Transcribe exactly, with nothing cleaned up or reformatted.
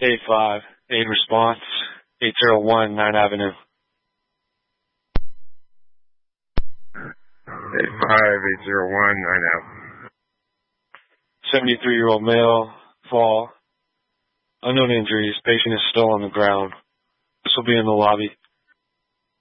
eight five, aid response, eight zero one, ninth Avenue. eight five, eight zero one, ninth Avenue. seventy-three-year-old male, fall. Unknown injuries. Patient is still on the ground. This will be in the lobby.